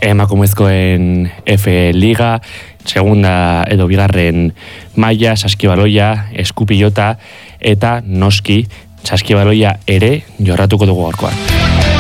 emakumezkoen F Liga, segunda edo bigarren maila, saskibaloia, eskupilota eta noski saskibaloia ere jorratuko dugu gaurkoan.